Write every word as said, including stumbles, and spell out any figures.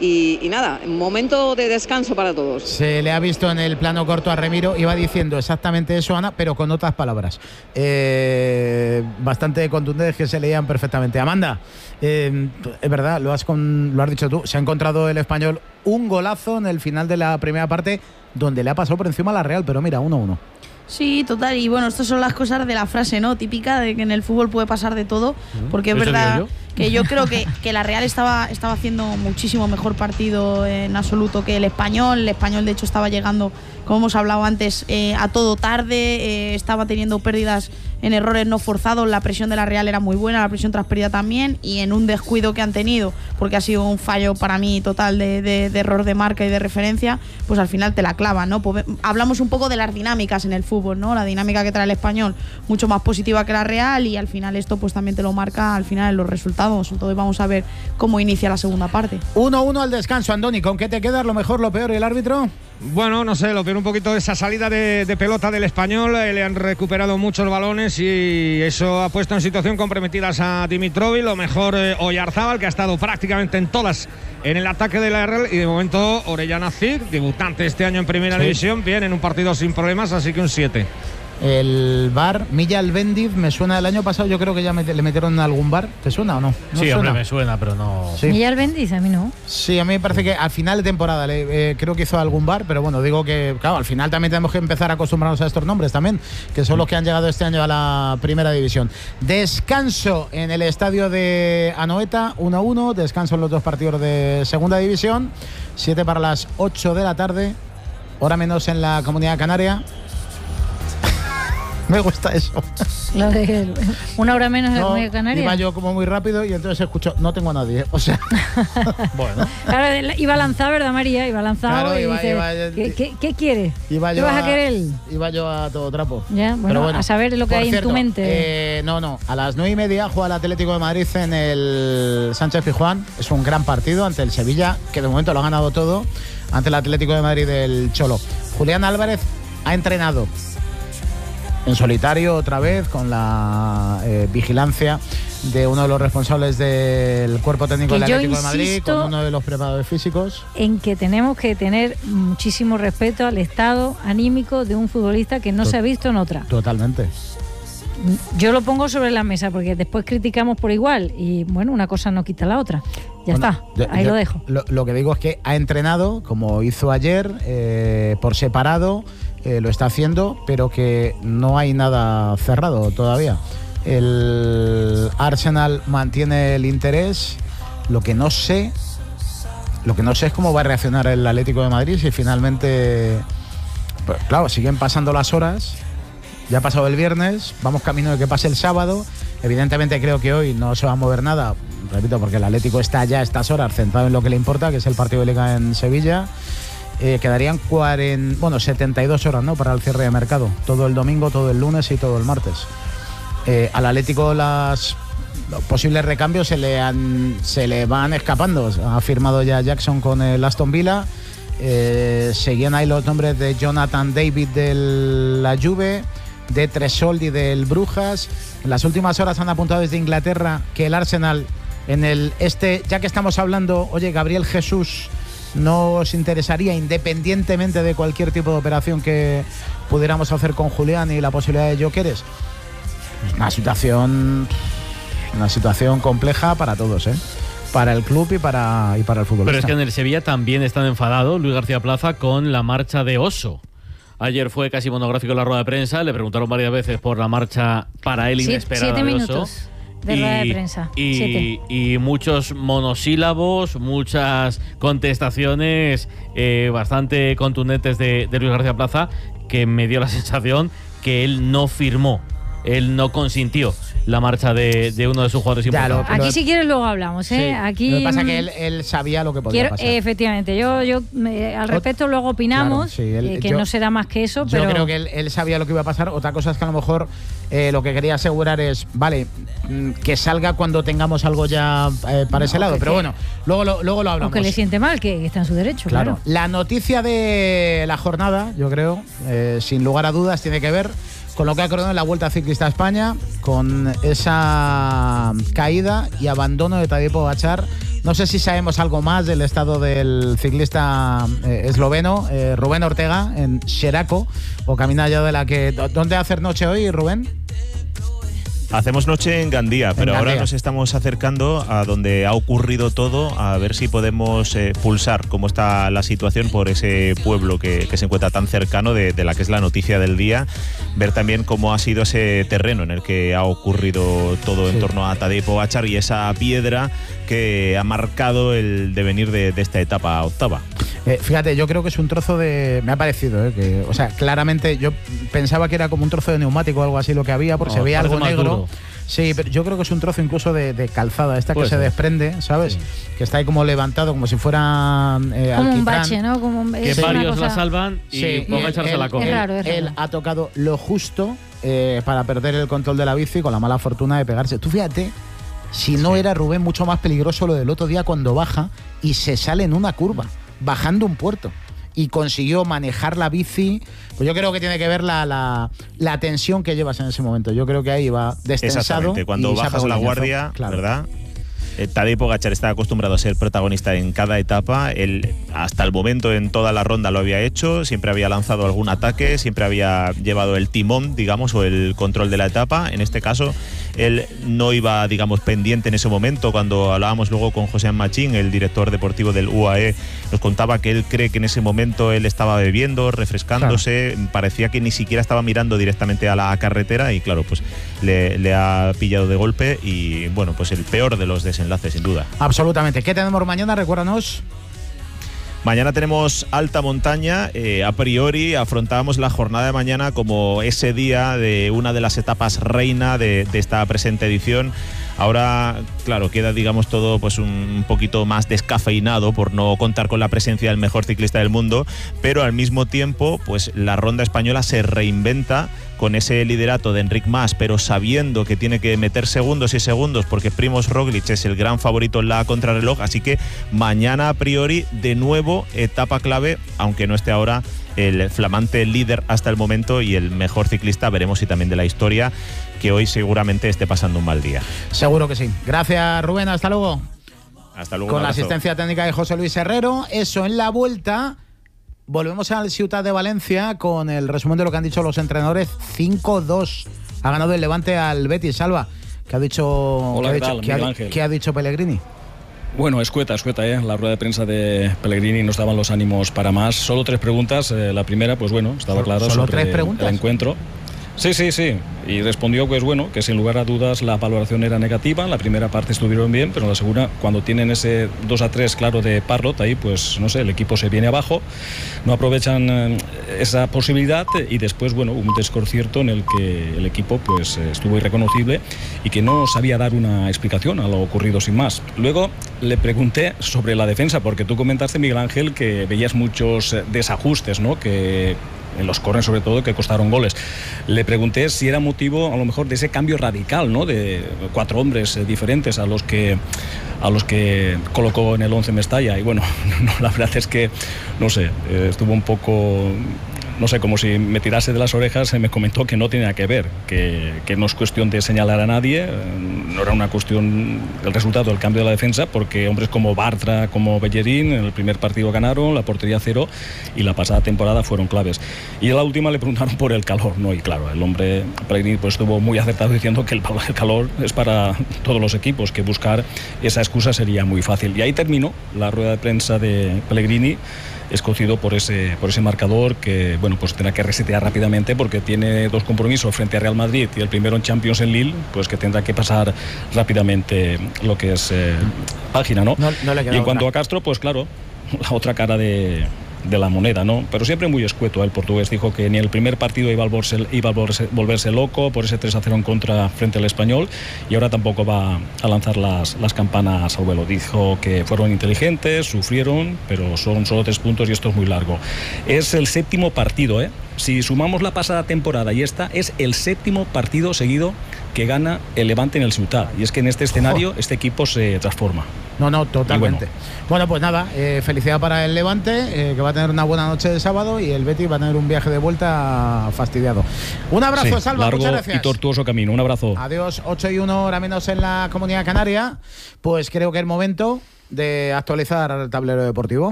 y, y nada, momento de descanso para todos. Se le ha visto en el plano corto a Remiro, iba diciendo exactamente eso, Ana, pero con otras palabras eh, bastante contundentes que se leían perfectamente. Amanda, eh, es verdad, lo has, con, lo has dicho tú, se ha encontrado el Español un golazo en el final de la primera parte donde le ha pasado por encima a la Real, pero mira, uno uno. Sí, total, y bueno, estas son las cosas de la frase, ¿no? Típica de que en el fútbol puede pasar de todo, porque es verdad yo? que yo creo que, que la Real estaba, estaba haciendo muchísimo mejor partido en absoluto que el Español. El Español, de hecho, estaba llegando, como hemos hablado antes, eh, a todo tarde, eh, estaba teniendo pérdidas en errores no forzados, la presión de la Real era muy buena, la presión tras pérdida también, y en un descuido que han tenido, porque ha sido un fallo para mí total de, de, de error de marca y de referencia, pues al final te la clavan, ¿no? Pues hablamos un poco de las dinámicas en el fútbol, ¿no? La dinámica que trae el Español, mucho más positiva que la Real, y al final esto pues también te lo marca al final en los resultados. Entonces vamos a ver cómo inicia la segunda parte. uno uno al descanso, Andoni, ¿con qué te quedas? ¿Lo mejor, lo peor y el árbitro? Bueno, no sé, lo peor un poquito de esa salida de, de pelota del Español, eh, le han recuperado muchos balones y eso ha puesto en situación comprometidas a Dimitrovic. Lo mejor eh, Oyarzábal, que ha estado prácticamente en todas en el ataque de la Real, y de momento Orellana Cid, debutante este año en Primera sí. División, bien en un partido sin problemas, así que un siete. El bar Millal Bendiz me suena del año pasado, yo creo que ya me, le metieron algún bar. ¿Te suena o no? ¿No sí, suena? Hombre, me suena, pero no. Sí. Millal Bendiz, a mí no. Sí, a mí me parece que al final de temporada le, eh, creo que hizo algún bar, pero bueno, digo que, claro, al final también tenemos que empezar a acostumbrarnos a estos nombres también, que son los que han llegado este año a la Primera División. Descanso en el estadio de Anoeta, uno a uno, descanso en los dos partidos de Segunda División, siete para las ocho de la tarde, hora menos en la Comunidad Canaria. Me gusta eso. Lo de una hora menos en no, la Comunidad Canaria. Iba yo como muy rápido y entonces escucho, no tengo a nadie. O sea, bueno. Claro, iba a lanzar, ¿verdad, María? Iba a lanzar claro, y iba, dice, iba, ¿qué, qué, ¿qué quieres? Iba ¿Qué vas a, a querer? Iba yo a todo trapo. Ya, bueno, bueno, a saber lo que hay cierto, en tu mente. Eh, no, no. A las nueve y media juega el Atlético de Madrid en el Sánchez Pizjuán. Es un gran partido ante el Sevilla, que de momento lo ha ganado todo, ante el Atlético de Madrid del Cholo. Julián Álvarez ha entrenado en solitario otra vez, con la eh, vigilancia de uno de los responsables del cuerpo técnico del Atlético de Madrid, con uno de los preparadores físicos. En que tenemos que tener muchísimo respeto al estado anímico de un futbolista que no Tot- se ha visto en otra. Totalmente. Yo lo pongo sobre la mesa porque después criticamos por igual y bueno, una cosa no quita la otra. Ya bueno, está, yo, ahí yo, lo dejo. Lo, lo que digo es que ha entrenado, como hizo ayer, eh, por separado. Eh, lo está haciendo, pero que no hay nada cerrado todavía. El Arsenal mantiene el interés. Lo que no sé, lo que no sé es cómo va a reaccionar el Atlético de Madrid si finalmente, pues, claro, siguen pasando las horas. Ya ha pasado el viernes, vamos camino de que pase el sábado. Evidentemente creo que hoy no se va a mover nada, repito, porque el Atlético está ya a estas horas centrado en lo que le importa, que es el partido de Liga en Sevilla. Eh, quedarían cuarenta, bueno, setenta y dos horas, ¿no?, para el cierre de mercado. Todo el domingo, todo el lunes y todo el martes. Eh, al Atlético las los posibles recambios se le, han, se le van escapando. Ha firmado ya Jackson con el Aston Villa. Eh, seguían ahí los nombres de Jonathan David de la Juve, de Tresoldi del Brujas. En las últimas horas han apuntado desde Inglaterra que el Arsenal en el este, ya que estamos hablando, oye, Gabriel Jesús no os interesaría, independientemente de cualquier tipo de operación que pudiéramos hacer con Julián y la posibilidad de Gyökeres. Una situación una situación compleja para todos, ¿eh? Para el club y para, y para el futbolista. Pero es que en el Sevilla también están enfadados Luis García Plaza con la marcha de Oso. Ayer fue casi monográfico en la rueda de prensa, le preguntaron varias veces por la marcha para él inesperada siete, siete de Oso. Minutos. De rueda de prensa. Y, y muchos monosílabos, muchas contestaciones eh, bastante contundentes de, de Luis García Plaza, que me dio la sensación que él no firmó, él no consintió la marcha de, de uno de sus jugadores importantes. Aquí si quieres luego hablamos, ¿eh? Sí. Aquí lo que pasa es que él, él sabía lo que podía quiero, pasar. Eh, efectivamente, yo, yo eh, al respecto luego opinamos, claro, sí, él, eh, que yo, no será más que eso, pero... Yo creo que él, él sabía lo que iba a pasar. Otra cosa es que a lo mejor eh, lo que quería asegurar es, vale, que salga cuando tengamos algo ya eh, para no, ese lado, pero que, bueno, luego lo, luego lo hablamos. Aunque le siente mal, que está en su derecho, claro. claro. La noticia de la jornada, yo creo, eh, sin lugar a dudas, tiene que ver con lo que ha ocurrido en la Vuelta Ciclista a España, con esa caída y abandono de Tadej Pogačar No sé si sabemos algo más del estado del ciclista eh, esloveno, eh, Rubén Ortega, en Xeraco, o camina ya de la que... ¿Dónde hacer noche hoy, Rubén? Hacemos noche en Gandía, pero en Gandía. Ahora nos estamos acercando a donde ha ocurrido todo, a ver si podemos eh, pulsar cómo está la situación por ese pueblo que, que se encuentra tan cercano de, de la que es la noticia del día, ver también cómo ha sido ese terreno en el que ha ocurrido todo sí. en torno a Tadej Pogačar y esa piedra que ha marcado el devenir de, de esta etapa octava. Eh, fíjate, yo creo que es un trozo de... Me ha parecido, eh, que, o sea, claramente yo pensaba que era como un trozo de neumático o algo así lo que había, porque no, se veía algo negro. Duro. Sí, pero yo creo que es un trozo incluso de, de calzada, esta pues que se desprende, ¿sabes? Sí. Que está ahí como levantado, como si fuera eh, como alquitrán. un bache, ¿no? Como un, que varios cosa... la salvan y sí, Pogačar se la come. Es raro, es raro. Él ha tocado lo justo eh, para perder el control de la bici con la mala fortuna de pegarse. Tú fíjate, si no sí. era, Rubén, mucho más peligroso lo del otro día cuando baja y se sale en una curva, bajando un puerto. Y consiguió manejar la bici. Pues yo creo que tiene que ver la, la, la tensión que llevas en ese momento. Yo creo que ahí va destensado. Exactamente, cuando bajas la guardia, claro. ¿verdad? Eh, Tadej Pogačar está acostumbrado a ser protagonista en cada etapa. Él, hasta el momento, en toda la ronda lo había hecho. Siempre había lanzado algún ataque, siempre había llevado el timón, digamos, o el control de la etapa. En este caso, él no iba, digamos, pendiente en ese momento. Cuando hablábamos luego con José Machín, el director deportivo del U A E, nos contaba que él cree que en ese momento él estaba bebiendo, refrescándose. Claro. Parecía que ni siquiera estaba mirando directamente a la carretera y, claro, pues le, le ha pillado de golpe y, bueno, pues el peor de los desenlaces. Enlace, sin duda. Absolutamente. ¿Qué tenemos mañana? Recuérdanos. Mañana tenemos alta montaña. Eh, a priori afrontábamos la jornada de mañana como ese día de una de las etapas reina de, de esta presente edición. Ahora, claro, queda, digamos, todo pues un poquito más descafeinado por no contar con la presencia del mejor ciclista del mundo, pero al mismo tiempo, pues la ronda española se reinventa con ese liderato de Enric Mas, pero sabiendo que tiene que meter segundos y segundos porque Primož Roglič es el gran favorito en la contrarreloj, así que mañana a priori de nuevo etapa clave, aunque no esté ahora el flamante líder hasta el momento y el mejor ciclista, veremos si también de la historia, que hoy seguramente esté pasando un mal día. Seguro que sí. Gracias, Rubén, hasta luego. Hasta luego. Con la asistencia técnica de José Luis Herrero. Eso en la vuelta. Volvemos al Ciutat de Valencia con el resumen de lo que han dicho los entrenadores. cinco dos. Ha ganado el Levante al Betis. Salva, ¿qué ha dicho, Hola, ¿qué ¿qué ha tal, dicho, Miguel ¿qué ha, Ángel? ¿qué ha dicho Pellegrini? Bueno, escueta, escueta, ¿eh? La rueda de prensa de Pellegrini no estaban los ánimos para más. Solo tres preguntas. Eh, la primera, pues bueno, estaba ¿Solo, claro ¿solo sobre tres preguntas? el encuentro. Sí, sí, sí. Y respondió pues bueno, que sin lugar a dudas la valoración era negativa. En la primera parte estuvieron bien, pero en la segunda, cuando tienen ese dos a tres claro de Parrot, ahí pues no sé, el equipo se viene abajo, no aprovechan eh, esa posibilidad y después, bueno, un desconcierto en el que el equipo pues estuvo irreconocible y que no sabía dar una explicación a lo ocurrido sin más. Luego le pregunté sobre la defensa, porque tú comentaste, Miguel Ángel, que veías muchos desajustes, ¿no? Que en los corners sobre todo, que costaron goles. Le pregunté si era motivo a lo mejor de ese cambio radical, ¿no? De cuatro hombres eh, diferentes a los que a los que colocó en el once Mestalla, y bueno, no, la verdad es que no sé, eh, estuvo un poco, no sé, como si me tirase de las orejas. Me comentó que no tenía que ver, que, que no es cuestión de señalar a nadie, no era una cuestión del resultado del cambio de la defensa, porque hombres como Bartra, como Bellerín, en el primer partido ganaron, la portería cero, y la pasada temporada fueron claves. Y en la última le preguntaron por el calor, ¿no? Y claro, el hombre Pellegrini pues estuvo muy acertado diciendo que el, el calor es para todos los equipos, que buscar esa excusa sería muy fácil. Y ahí terminó la rueda de prensa de Pellegrini, escocido por ese, por ese marcador que, bueno, pues tendrá que resetear rápidamente porque tiene dos compromisos frente a Real Madrid y el primero en Champions en Lille, pues que tendrá que pasar rápidamente lo que es eh, página, ¿no? No, no le y en cuanto a Castro, pues claro, la otra cara de, de la moneda, ¿no? Pero siempre muy escueto. El portugués dijo que ni el primer partido iba a volverse, iba a volverse, volverse loco por ese tres a cero en contra frente al Español, y ahora tampoco va a lanzar las, las campanas al vuelo. Dijo que fueron inteligentes, sufrieron, pero son solo tres puntos y esto es muy largo. Es el séptimo partido, ¿eh? Si sumamos la pasada temporada y esta, es el séptimo partido seguido que gana el Levante en el Ciutat. Y es que en este escenario oh. este equipo se transforma. No, no, totalmente. Bueno. bueno, pues nada, eh, felicidad para el Levante, eh, que va a tener una buena noche de sábado, y el Betis va a tener un viaje de vuelta fastidiado. Un abrazo, sí, Salva, largo muchas gracias. Y tortuoso camino, un abrazo. Adiós, ocho y uno, hora menos en la Comunidad Canaria. Pues creo que es momento de actualizar el tablero deportivo.